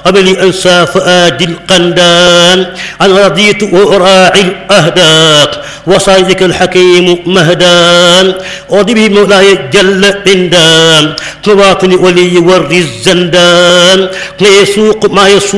أبلي أنسى فؤاد القندان أنا رضيت وأراعي الأهداق وصيدك الحكيم مهدان أودي به مولاي جل بندان تواطني ولي وري الزندان يسوق ما يسوق